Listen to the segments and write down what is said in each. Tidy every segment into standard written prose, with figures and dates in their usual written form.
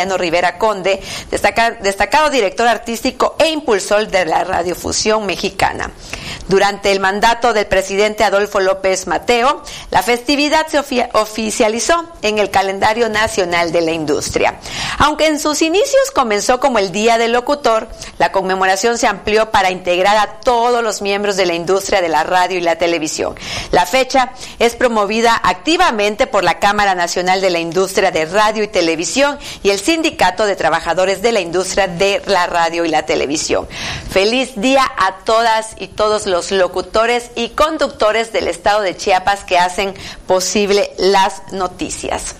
Sebastiano Rivera Conde, destacado director artístico e impulsor de la radiofusión mexicana. Durante el mandato del presidente Adolfo López Mateo, la festividad se oficializó en el calendario nacional de la industria. Aunque en sus inicios comenzó como el Día del Locutor, la conmemoración se amplió para integrar a todos los miembros de la industria de la radio y la televisión. La fecha es promovida activamente por la Cámara Nacional de la Industria de Radio y Televisión y el Sindicato de Trabajadores de la Industria de la Radio y la Televisión. Feliz día a todas y todos los locutores y conductores del estado de Chiapas que hacen posible las noticias.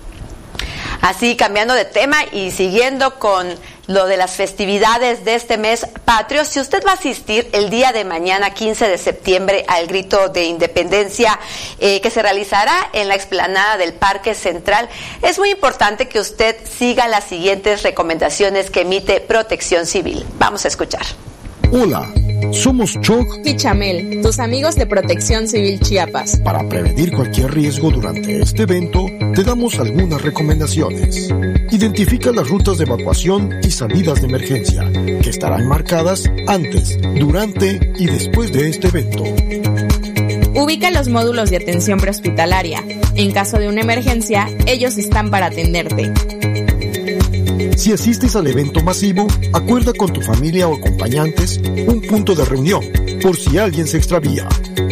Así, cambiando de tema y siguiendo con lo de las festividades de este mes patrio, si usted va a asistir el día de mañana, 15 de septiembre, al grito de independencia que se realizará en la explanada del Parque Central, es muy importante que usted siga las siguientes recomendaciones que emite Protección Civil. Vamos a escuchar. Hola, somos Choc y Chamel, tus amigos de Protección Civil Chiapas. Para prevenir cualquier riesgo durante este evento, te damos algunas recomendaciones. Identifica las rutas de evacuación y salidas de emergencia, que estarán marcadas antes, durante y después de este evento. Ubica los módulos de atención prehospitalaria. En caso de una emergencia, ellos están para atenderte. Si asistes al evento masivo, acuerda con tu familia o acompañantes un punto de reunión, por si alguien se extravía.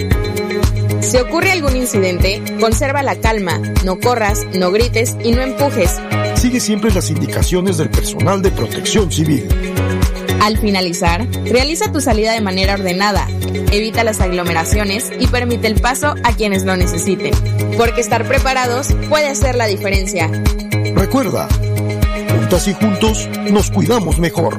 Si ocurre algún incidente, conserva la calma, no corras, no grites y no empujes. Sigue siempre las indicaciones del personal de Protección Civil. Al finalizar, realiza tu salida de manera ordenada, evita las aglomeraciones y permite el paso a quienes lo necesiten, porque estar preparados puede hacer la diferencia. Recuerda, juntas y juntos nos cuidamos mejor.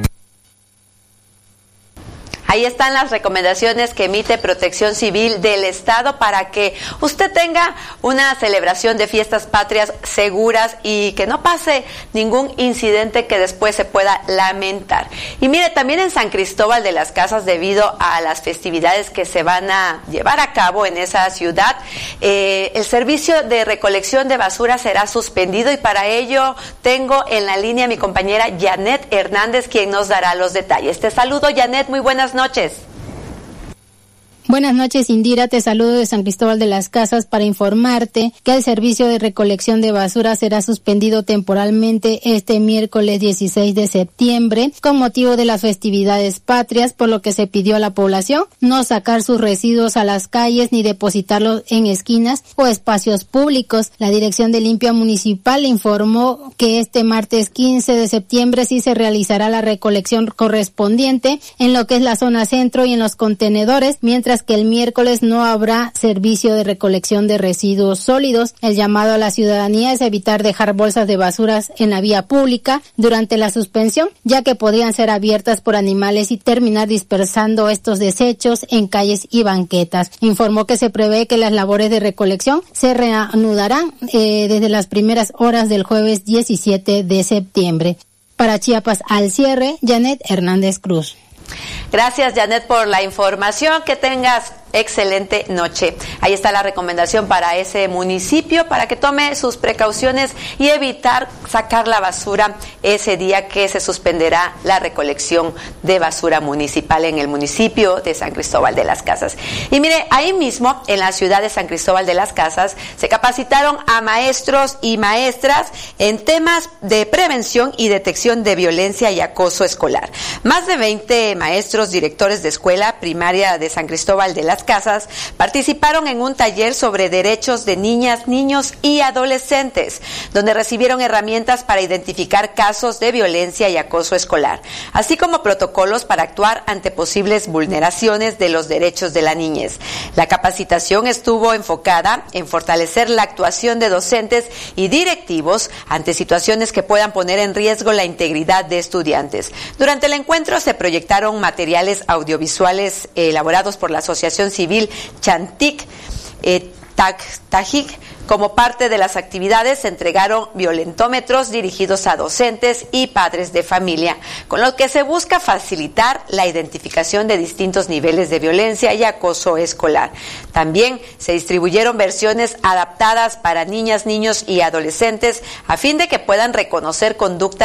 Ahí están las recomendaciones que emite Protección Civil del Estado para que usted tenga una celebración de fiestas patrias seguras y que no pase ningún incidente que después se pueda lamentar. Y mire, también en San Cristóbal de las Casas, debido a las festividades que se van a llevar a cabo en esa ciudad, el servicio de recolección de basura será suspendido y para ello tengo en la línea a mi compañera Janet Hernández, quien nos dará los detalles. Te saludo, Janet, muy buenas noches. Buenas noches, Indira, te saludo de San Cristóbal de las Casas para informarte que el servicio de recolección de basura será suspendido temporalmente este miércoles 16 de septiembre con motivo de las festividades patrias, por lo que se pidió a la población no sacar sus residuos a las calles ni depositarlos en esquinas o espacios públicos. La Dirección de Limpia Municipal informó que este martes 15 de septiembre sí se realizará la recolección correspondiente en lo que es la zona centro y en los contenedores, mientras que el miércoles no habrá servicio de recolección de residuos sólidos. El llamado a la ciudadanía es evitar dejar bolsas de basuras en la vía pública durante la suspensión, ya que podrían ser abiertas por animales y terminar dispersando estos desechos en calles y banquetas. Informó que se prevé que las labores de recolección se reanudarán desde las primeras horas del jueves 17 de septiembre. Para Chiapas al cierre, Janet Hernández Cruz. Gracias, Janet, por la información. Que tengas excelente noche. Ahí está la recomendación para ese municipio, para que tome sus precauciones y evitar sacar la basura ese día que se suspenderá la recolección de basura municipal en el municipio de San Cristóbal de las Casas. Y mire, ahí mismo, en la ciudad de San Cristóbal de las Casas, se capacitaron a maestros y maestras en temas de prevención y detección de violencia y acoso escolar. Más de 20 maestros directores de escuela primaria de San Cristóbal de las Casas participaron en un taller sobre derechos de niñas, niños y adolescentes, donde recibieron herramientas para identificar casos de violencia y acoso escolar, así como protocolos para actuar ante posibles vulneraciones de los derechos de la niñez. La capacitación estuvo enfocada en fortalecer la actuación de docentes y directivos ante situaciones que puedan poner en riesgo la integridad de estudiantes. Durante el encuentro se proyectaron materiales audiovisuales elaborados por la Asociación Civil Chantic Tajic. Como parte de las actividades se entregaron violentómetros dirigidos a docentes y padres de familia, con lo que se busca facilitar la identificación de distintos niveles de violencia y acoso escolar. También se distribuyeron versiones adaptadas para niñas, niños y adolescentes a fin de que puedan reconocer conductas